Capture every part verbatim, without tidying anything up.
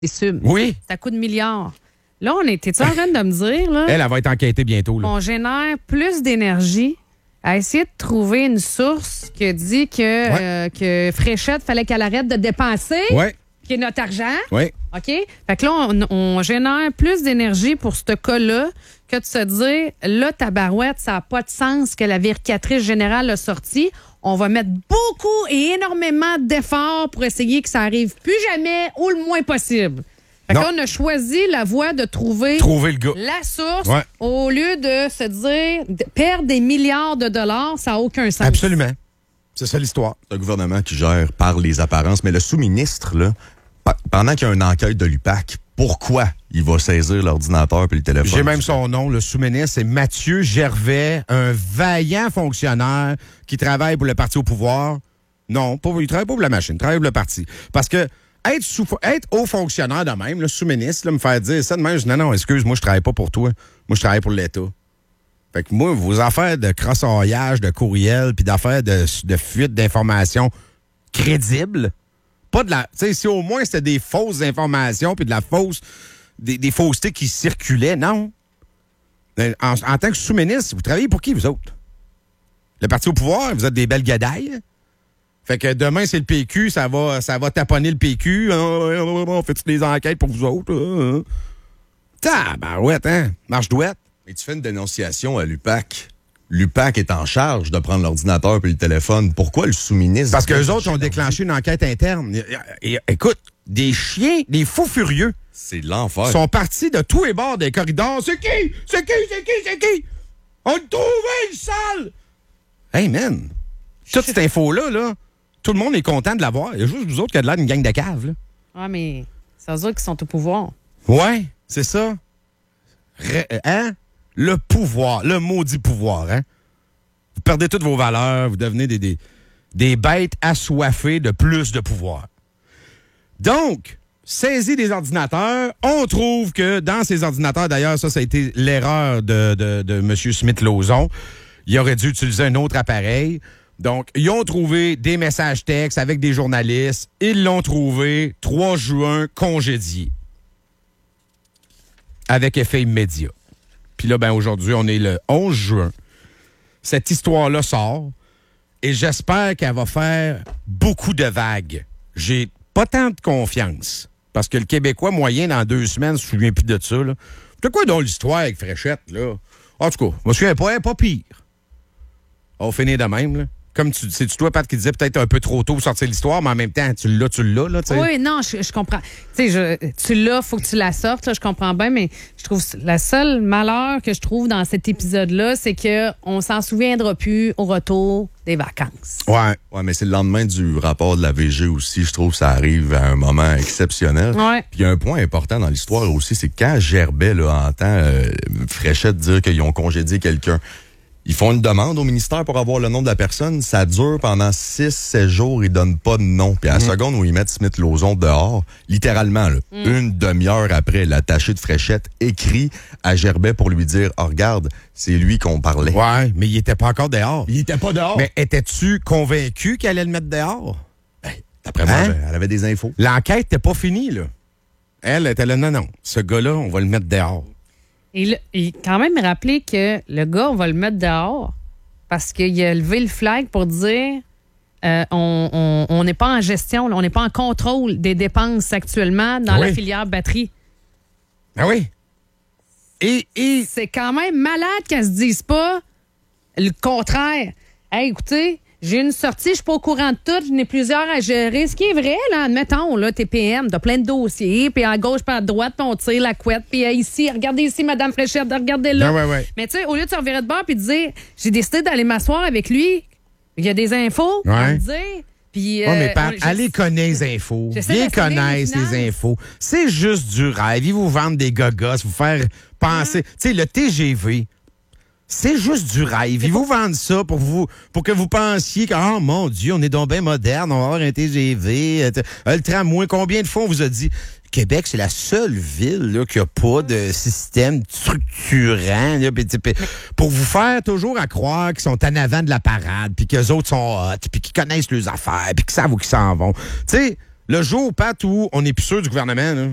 des subs. Oui. Ça coûte milliards. Là, on était en train de me dire, là, Elle, elle va être enquêtée bientôt. Là. on génère plus d'énergie à essayer de trouver une source qui dit que, Ouais. euh, que Fréchette, fallait qu'elle arrête de dépenser, Oui. qui est notre argent. Oui. OK? Fait que là, on, on génère plus d'énergie pour ce cas-là que de se dire, là, tabarouette, ça n'a pas de sens que la vérificatrice générale a sorti. On va mettre beaucoup et énormément d'efforts pour essayer que ça arrive plus jamais ou le moins possible. Fait que Non. là, on a choisi la voie de trouver Trouver le gars. la source Ouais. au lieu de se dire de perdre des milliards de dollars, ça n'a aucun sens. Absolument. C'est ça l'histoire. C'est un gouvernement qui gère par les apparences, mais le sous-ministre, là, pa- pendant qu'il y a une enquête de l'U P A C, pourquoi il va saisir l'ordinateur et le téléphone? J'ai même son nom, le sous-ministre, c'est Mathieu Gervais, un vaillant fonctionnaire qui travaille pour le parti au pouvoir. Non, pas, il travaille pas pour la machine, il travaille pour le parti. Parce que être, sous, être haut fonctionnaire de même, le sous-ministre, là, me faire dire ça de même, je dis non, non, excuse, moi je travaille pas pour toi. Moi je travaille pour l'État. Fait que moi, vos affaires de crossoyage, de courriel, puis d'affaires de, de fuite d'informations crédibles, pas de la. Tu sais, si au moins c'était des fausses informations, puis de la fausse. Des, des faussetés qui circulaient, non. En, en tant que sous-ministre, vous travaillez pour qui, vous autres? Le parti au pouvoir, vous êtes des belles gadailles. Fait que demain, c'est le P Q, ça va, ça va taponner le P Q. On fait toutes les enquêtes pour vous autres. Tabarouette, hein? Marche douette. Mais tu fais une dénonciation à l'U P A C. L'U P A C est en charge de prendre l'ordinateur et le téléphone. Pourquoi le sous-ministre? Parce qu'eux autres ont déclenché une enquête interne. Et, et, écoute, des chiens, des fous furieux C'est l'enfer. sont partis de tous les bords des corridors. C'est qui? C'est qui? C'est qui? C'est qui? On le trouvait, le sale! Hey, man! Toute cette info-là, là, tout le monde est content de l'avoir. Il y a juste vous autres qui avez l'air d'une gang de caves, là. Ah, mais ça veut dire qu'ils sont au pouvoir. Ouais, c'est ça. Ré- hein? Le pouvoir, le maudit pouvoir, hein? Vous perdez toutes vos valeurs, vous devenez des, des, des bêtes assoiffées de plus de pouvoir. Donc, saisie des ordinateurs, on trouve que dans ces ordinateurs, d'ailleurs, ça, ça a été l'erreur de, de, de M. Smith-Lauzon. Il aurait dû utiliser un autre appareil. Donc, ils ont trouvé des messages textes avec des journalistes. Ils l'ont trouvé trois juin congédié. Avec effet immédiat. Puis là, ben aujourd'hui, on est le onze juin. Cette histoire-là sort. Et j'espère qu'elle va faire beaucoup de vagues. J'ai pas tant de confiance. Parce que le Québécois moyen, dans deux semaines, se souvient plus de ça. Là. C'est quoi donc l'histoire avec Fréchette, là? En tout cas, je me souviens pas, pas pire. On va finir de même, là. Comme tu c'est-tu toi, Pat, qui disais peut-être un peu trop tôt pour sortir l'histoire, mais en même temps, tu l'as, tu l'as, là, tu sais. Oui, non, je, je comprends. Tu sais, je- tu l'as, faut que tu la sortes, là, je comprends bien, mais je trouve la seule malheur que je trouve dans cet épisode-là, c'est que on s'en souviendra plus au retour des vacances. Ouais. Ouais, mais c'est le lendemain du rapport de la V G aussi. Je trouve que ça arrive à un moment exceptionnel. Ouais. Puis il y a un point important dans l'histoire aussi, c'est que quand Gerbet là, entend euh, Fréchette dire qu'ils ont congédié quelqu'un, ils font une demande au ministère pour avoir le nom de la personne. Ça dure pendant six sept jours. Ils donnent pas de nom. Puis à la seconde où ils mettent Smith-Lauzon dehors, littéralement, là, une demi-heure après, l'attaché de Fréchette écrit à Gerbet pour lui dire oh, « Regarde, c'est lui qu'on parlait. » Ouais, mais il était pas encore dehors. Il était pas dehors. Mais étais-tu convaincu qu'elle allait le mettre dehors? D'après moi, Hein? elle avait des infos. L'enquête n'était pas finie, là. Elle était là, non, non. Ce gars-là, on va le mettre dehors. Et, le- et quand même rappeler que le gars, on va le mettre dehors parce qu'il a levé le flag pour dire euh, on on- on n'est pas en gestion, là, on n'est pas en contrôle des dépenses actuellement dans Oui. la filière batterie. Ah oui? Et, et C'est quand même malade qu'elle se dise pas le contraire. Hey, écoutez, j'ai une sortie, je suis pas au courant de tout, j'en ai plusieurs à gérer. Ce qui est vrai, là, admettons, là, T P M, t'as plein de dossiers, puis à gauche, puis à droite, puis on tire la couette, puis euh, ici, regardez ici, Madame Fréchette, regardez là. Ouais, ouais, ouais. Mais tu sais, au lieu de se revirer de bord puis de dire, j'ai décidé d'aller m'asseoir avec lui, il y a des infos à Ouais. me dire, puis... Ouais, mais euh, Pat, on- allez connaître les infos. J'essaie Bien d'assurer connaître les les finances. infos. C'est juste du rêve. Ils vous vendent des gogos, vous faire penser. Tu sais, le T G V, c'est juste du rêve. Ils vous vendent ça pour vous, pour que vous pensiez que, oh mon Dieu, on est donc bien moderne, on va avoir un T G V. euh, t- euh, Le tramway, combien de fois on vous a dit, Québec, c'est la seule ville là, qui n'a pas de système structurant. Là, pis, pis, pour vous faire toujours à croire qu'ils sont en avant de la parade, puis qu'eux autres sont hot, puis qu'ils connaissent leurs affaires, puis qu'ils savent où ils s'en vont. Tu sais, le jour, Pat, où on n'est plus sûr du gouvernement, là,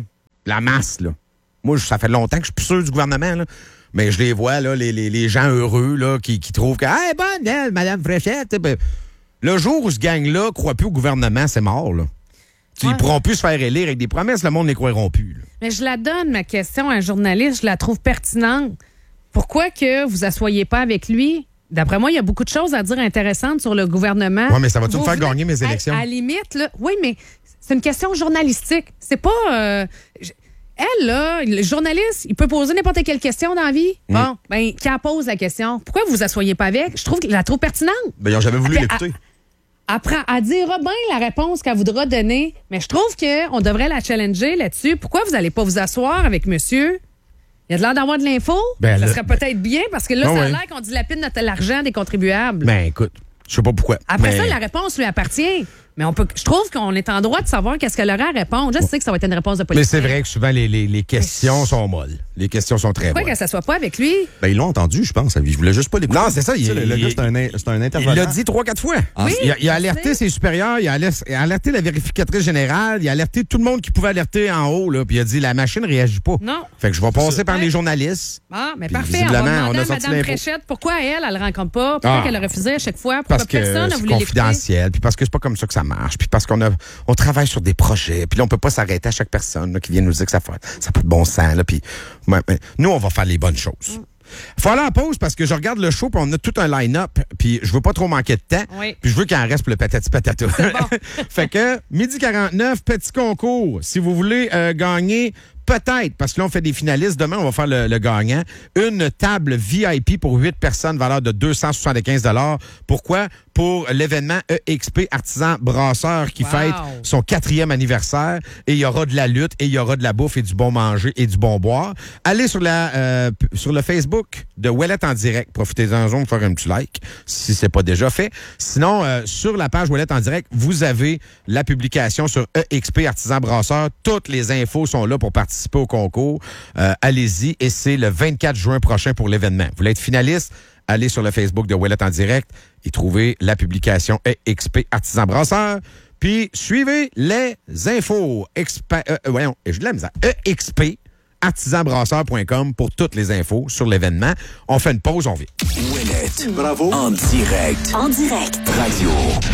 la masse, là. Moi, ça fait longtemps que je suis plus sûr du gouvernement, là. Mais je les vois, là, les, les, les gens heureux, là, qui, qui trouvent que, hey, bonne, elle, Mme Fréchette. Ben, le jour où ce gang-là croit plus au gouvernement, c'est mort, là. Ouais. Ils pourront plus se faire élire avec des promesses, le monde ne les croiront plus. Là. Mais je la donne, ma question, à un journaliste, je la trouve pertinente. Pourquoi que vous asseyez pas avec lui? D'après moi, il y a beaucoup de choses à dire intéressantes sur le gouvernement. Oui, mais ça va-tu me faire gagner mes élections? À, à la limite, là, oui, mais c'est une question journalistique. C'est pas... Euh, elle, là, le journaliste, il peut poser n'importe quelle question dans la vie. Mm. Bon, ben, qui en pose la question? Pourquoi vous vous asseyez pas avec? Je trouve que je la trouve pertinente. Ben, ils n'ont jamais voulu Après, l'écouter. À, Après, elle dira bien la réponse qu'elle voudra donner, mais je trouve qu'on devrait la challenger là-dessus. Pourquoi vous n'allez pas vous asseoir avec monsieur? Il y a de l'air d'avoir de l'info. Ben, ça là... serait peut-être bien, parce que là, oh, ça a oui. l'air qu'on dilapide notre l'argent des contribuables. Ben, écoute, je sais pas pourquoi. Après mais... ça, la réponse lui appartient. Mais on peut, je trouve qu'on est en droit de savoir qu'est-ce qu'elle aura à répondre. Je sais que ça va être une réponse de politique. Mais c'est vrai que souvent, les, les, les questions sont molles. Les questions sont très Pourquoi molles. qu'elle ne s'assoit pas avec lui? Ben, ils l'ont entendu, je pense. Je voulais juste pas l'écouter. Non, c'est ça. Il, le, le il, gars, c'est un, c'est un intervenant. Il l'a dit trois, quatre fois. Oui, il, a, il a alerté ses supérieurs, il a alerté la vérificatrice générale, il a alerté tout le monde qui pouvait alerter en haut, là, puis il a dit la machine ne réagit pas. Non. Fait que je vais passer par ouais. les journalistes. Ah, mais puis parfait. On va demander on a à sorti Mme l'info. Fréchette pourquoi elle, elle ne le rencontre pas, pourquoi Ah. elle a refusé à chaque fois, pourquoi Parce que personne n'a c'est voulu l'écouter. confidentiel, puis parce que c'est pas comme ça que ça marche, puis parce qu'on a, on travaille sur des projets, puis là, on peut pas s'arrêter à chaque personne là, qui vient nous dire que ça fait, ça peut de bon sens, là, puis ouais, ouais, nous, on va faire les bonnes choses. Mm. Faut aller en pause parce que je regarde le show puis on a tout un line-up puis je veux pas trop manquer de temps. Oui. Puis je veux qu'il en reste pour le patati patata. Bon. Fait que midi quarante-neuf, petit concours. Si vous voulez euh, gagner peut-être, parce que là, on fait des finalistes. Demain, on va faire le, le gagnant. Une table V I P pour huit personnes, valeur de deux cent soixante-quinze dollars. Pourquoi? Pour l'événement E X P Artisan Brasseur qui wow. fête son quatrième anniversaire. Et il y aura de la lutte, et il y aura de la bouffe et du bon manger et du bon boire. Allez sur, la, euh, sur le Facebook de Ouellette en direct. Profitez-en pour faire un petit like, si c'est pas déjà fait. Sinon, euh, sur la page Ouellette en direct, vous avez la publication sur E X P Artisan Brasseur. Toutes les infos sont là pour participer au concours. Euh, allez-y et c'est le vingt-quatre juin prochain pour l'événement. Vous voulez être finaliste? Allez sur le Facebook de Ouellette en direct et trouvez la publication E X P Artisan Brasseur. Puis suivez les infos. Expa- euh, voyons, j'ai de la misère. E X P artisan brasseur point com pour toutes les infos sur l'événement. On fait une pause, on vient. Ouellette. Bravo. En direct. En direct. Radio.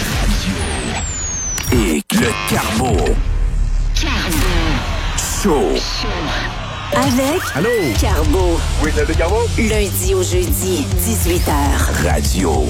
Et le Carbo. Carbo. Show. Avec Allô? Carbo. Oui, le Carbo. Lundi au jeudi, dix-huit heures. Radio.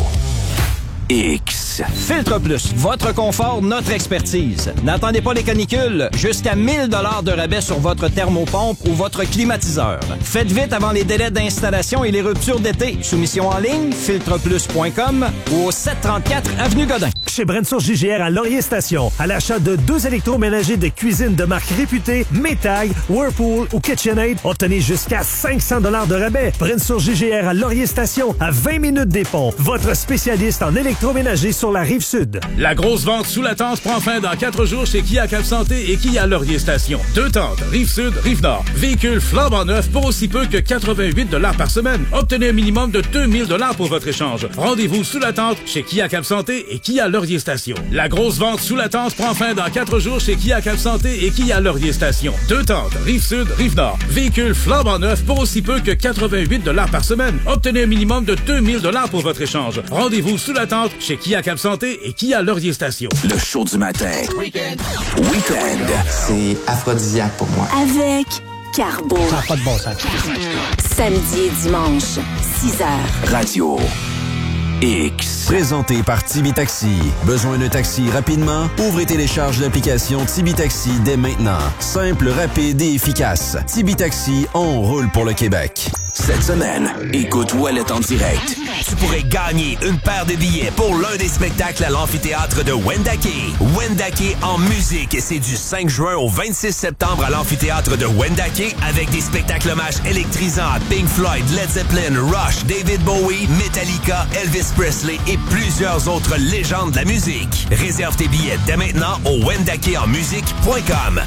X. Filtre Plus, votre confort, notre expertise. N'attendez pas les canicules. Jusqu'à mille dollars de rabais sur votre thermopompe ou votre climatiseur. Faites vite avant les délais d'installation et les ruptures d'été. Soumission en ligne, filtre plus point com ou au sept cent trente-quatre avenue Godin. Chez Brensour J G R à Laurier Station, à l'achat de deux électroménagers de cuisine de marque réputée, Maytag, Whirlpool ou KitchenAid, obtenez jusqu'à cinq cents dollars de rabais. Brensour J G R à Laurier Station, à vingt minutes des ponts. Votre spécialiste en électroménager sur la Rive-Sud. La grosse vente sous la tente prend fin dans quatre jours chez Kia Cap Santé et Kia Laurier Station. Deux tentes, Rive-Sud, Rive-Nord. Véhicule flambant neuf pour aussi peu que quatre-vingt-huit dollars par semaine. Obtenez un minimum de deux mille dollars pour votre échange. Rendez-vous sous la tente chez Kia Cap Santé et Kia Laurier Station. La grosse vente sous la tente prend fin dans quatre jours chez Kia Cap Santé et Kia Laurier Station. Deux tentes, Rive-Sud, Rive-Nord. Véhicule flambant neuf pour aussi peu que quatre-vingt-huit dollars par semaine. Obtenez un minimum de deux mille dollars pour votre échange. Rendez-vous sous la tente chez Kia Cap Santé et Kia Laurier Station. Le show du matin. Weekend. Weekend. C'est aphrodisiaque pour moi. Avec Carbo. Ça n'a pas de bon sens. Samedi et dimanche, six heures. Radio. X. Présenté par Tibi Taxi. Besoin d'un taxi rapidement? Ouvrez et télécharge l'application Tibi Taxi dès maintenant. Simple, rapide et efficace. Tibi Taxi, on roule pour le Québec. Cette semaine, écoute Ouellette en direct. Tu pourrais gagner une paire de billets pour l'un des spectacles à l'amphithéâtre de Wendake. Wendake en musique, c'est du cinq juin au vingt-six septembre à l'amphithéâtre de Wendake avec des spectacles hommages électrisants à Pink Floyd, Led Zeppelin, Rush, David Bowie, Metallica, Elvis Presley et plusieurs autres légendes de la musique. Réserve tes billets dès maintenant au wendake en musique point com.